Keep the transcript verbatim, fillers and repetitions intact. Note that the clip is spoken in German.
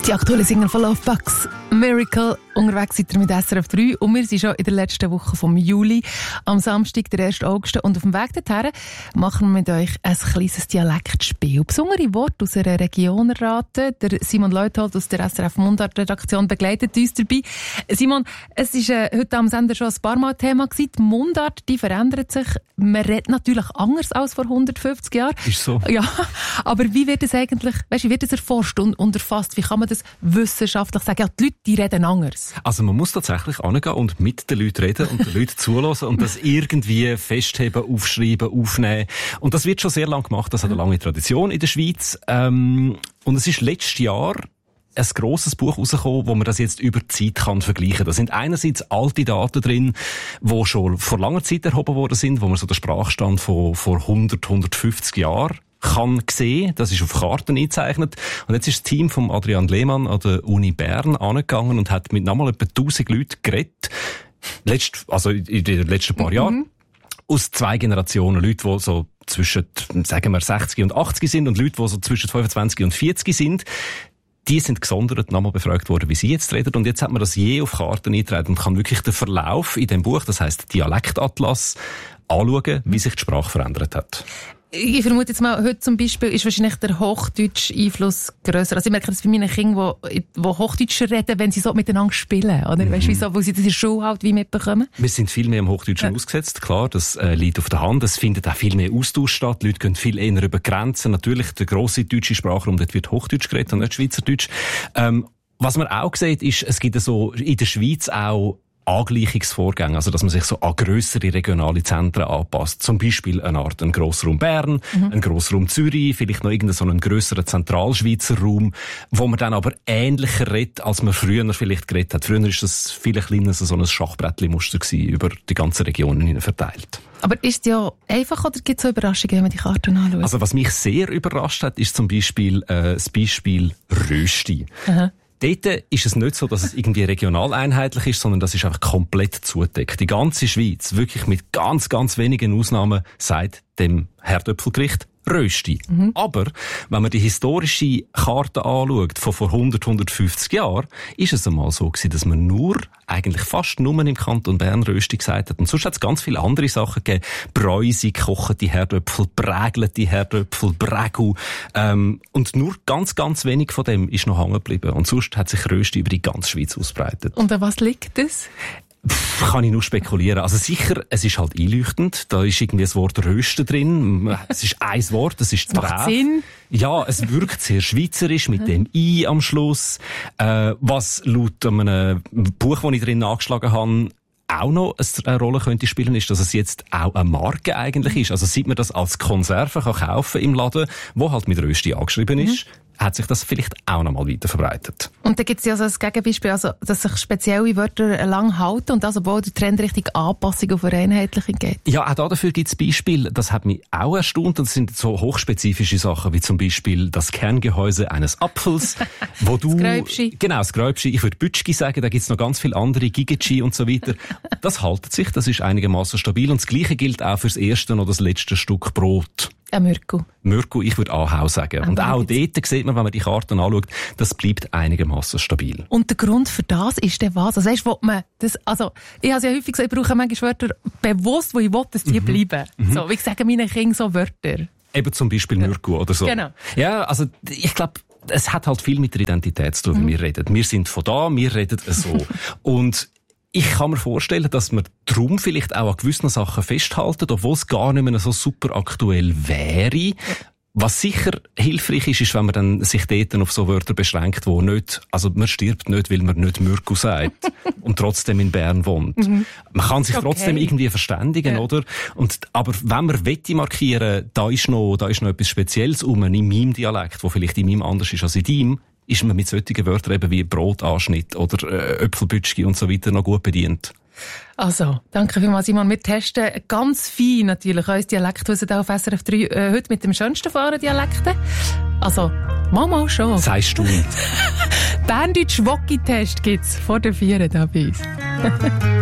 Die aktuelle Single von Lovebugs, Miracle. Unterwegs seid ihr mit S R F drei und wir sind schon in der letzten Woche vom Juli, am Samstag, der ersten August. Und auf dem Weg dorthin machen wir mit euch ein kleines Dialektspiel. Besondere Worte aus einer Region erraten. Der Simon Leuthold aus der S R F Mundart-Redaktion begleitet uns dabei. Simon, es war äh, heute am Sender schon ein paar Mal Thema gewesen. Die Mundart, die verändert sich. Man redet natürlich anders als vor hundertfünfzig Jahren. Ist so. Ja, aber wie wird es eigentlich, weißt, wie wird es erforscht und, und erfasst? Wie kann man das wissenschaftlich sagen? Ja, die Leute, die reden anders. Also man muss tatsächlich hingehen und mit den Leuten reden und den Leuten zuhören und das irgendwie festheben, aufschreiben, aufnehmen. Und das wird schon sehr lange gemacht. Das hat eine lange Tradition in der Schweiz. Ähm, und es ist letztes Jahr ein grosses Buch rausgekommen, wo man das jetzt über die Zeit kann vergleichen. Da sind einerseits alte Daten drin, die schon vor langer Zeit erhoben worden sind, wo man so den Sprachstand von vor hundert, hundertfünfzig Jahren kann sehen. Das ist auf Karten eingezeichnet. Und jetzt ist das Team von Adrian Lehmann an der Uni Bern angegangen und hat mit nochmal etwa tausend Leuten geredet. Letzt, also in den letzten paar mhm. Jahren. Aus zwei Generationen. Leute, die so zwischen, sagen wir, sechzig und achtzig sind und Leute, die so zwischen fünfundzwanzig und vierzig sind. Die sind gesondert nochmal befragt worden, wie sie jetzt reden. Und jetzt hat man das je auf Karten eingetragen und kann wirklich den Verlauf in dem Buch, das heisst Dialektatlas, anschauen, wie sich die Sprache verändert hat. Ich vermute jetzt mal, heute zum Beispiel ist wahrscheinlich der hochdeutsche Einfluss grösser. Also ich merke das bei meinen Kindern, die, die Hochdeutsch reden, wenn sie so miteinander spielen. Oder? Mhm. Weißt du, wieso, wo sie das in der Schule halt wie mitbekommen? Wir sind viel mehr im Hochdeutschen ja. ausgesetzt, klar, das äh, liegt auf der Hand. Es findet auch viel mehr Austausch statt. Die Leute gehen viel eher über Grenzen. Natürlich, der grosse deutsche Sprachraum, dort wird Hochdeutsch geredet und nicht Schweizerdeutsch. Ähm, was man auch sieht, ist, es gibt so in der Schweiz auch Angleichungsvorgänge, also dass man sich so an grössere regionale Zentren anpasst. Zum Beispiel eine Art ein Grossraum Bern, mhm. ein Grossraum Zürich, vielleicht noch irgendeinen so einen grösseren Zentralschweizer Raum, wo man dann aber ähnlicher redet, als man früher vielleicht geredet hat. Früher war das viel kleiner so ein Schachbrettli-Muster gewesen, über die ganzen Regionen verteilt. Aber ist es ja einfach oder gibt es so Überraschungen, wenn man die Karten anschaut? Also was mich sehr überrascht hat, ist zum Beispiel äh, das Beispiel Rösti. Aha. Dort ist es nicht so, dass es irgendwie regional einheitlich ist, sondern das ist einfach komplett zugedeckt. Die ganze Schweiz, wirklich mit ganz, ganz wenigen Ausnahmen, sagt dem Herdöpfelgericht Rösti. Mhm. Aber wenn man die historische Karte anschaut, von vor hundert, hundertfünfzig Jahren, ist es einmal so gewesen, dass man nur, eigentlich fast nur im Kanton Bern Rösti gesagt hat. Und sonst hat es ganz viele andere Sachen gegeben. Bräuse, gekochte Herdöpfel, prägelte Herdöpfel, Brägu. Ähm, und nur ganz, ganz wenig von dem ist noch hängen geblieben. Und sonst hat sich Rösti über die ganze Schweiz ausbreitet. Und an was liegt das? Pff, kann ich nur spekulieren. Also sicher, es ist halt einleuchtend. Da ist irgendwie das Wort Rösten drin. Es ist ein Wort, das ist Macht Sinn. Ja, es wirkt sehr schweizerisch mit dem «i» am Schluss. Äh, was laut einem Buch, das ich drin angeschlagen habe, auch noch eine Rolle könnte spielen, ist, dass es jetzt auch eine Marke eigentlich ist. Also seit man das als Konserve kann kaufen im Laden, wo halt mit Rösti angeschrieben ist, mhm. hat sich das vielleicht auch noch mal weiter verbreitet. Und da gibt es ja so ein Gegenbeispiel, also, dass sich spezielle Wörter lang halten und also wo der Trend Richtung Anpassung auf Vereinheitlichung geht. Ja, auch dafür gibt es Beispiele. Das hat mich auch erstaunt. Das sind so hochspezifische Sachen, wie zum Beispiel das Kerngehäuse eines Apfels, wo du... Das Gräubschi. Genau, das Gräubschi. Ich würde Bütschki sagen, da gibt es noch ganz viele andere, Gigachi und so weiter. Das haltet sich, das ist einigermaßen stabil. Und das Gleiche gilt auch fürs erste oder das letzte Stück Brot. Ein Mürku. Mürku, ich würde Ahau sagen. Ah, und auch dort sieht man, wenn man die Karten anschaut, das bleibt einigermaßen stabil. Und der Grund für das ist dann was? Also weißt, wo man das, also, ich habe es ja häufig gesagt, ich brauche manchmal Wörter bewusst, wo ich will, dass die mhm. bleiben. Mhm. So, wie sagen meine Kinder so Wörter. Eben zum Beispiel Mürku oder so. Genau. Ja, also, ich glaube, es hat halt viel mit der Identität zu tun, wie mhm. wir reden. Wir sind von da, wir reden so. Und ich kann mir vorstellen, dass man darum vielleicht auch an gewissen Sachen festhalten, obwohl es gar nicht mehr so super aktuell wäre. Was sicher hilfreich ist, ist, wenn man dann sich dort auf so Wörter beschränkt, wo nicht, also man stirbt nicht, weil man nicht Mürku sagt und trotzdem in Bern wohnt. Mhm. Man kann sich okay. trotzdem irgendwie verständigen, ja. oder? Und, aber wenn man wette markieren, da ist noch, da ist noch etwas Spezielles um in meinem Dialekt, wo vielleicht in meinem anders ist als in deinem, ist man mit solchen Wörtern eben wie Brotanschnitt oder äh, Äpfelbütschki und so weiter noch gut bedient. Also, danke vielmals, Simon. Wir testen ganz fein natürlich unser Dialektwissen auf S R F drei, äh, heute mit dem schönsten von allen Dialekten. Also, mal mal schon. Sagst du nicht. Berndeutsch-Wocki-Test gibt's vor der Vieren da bei uns.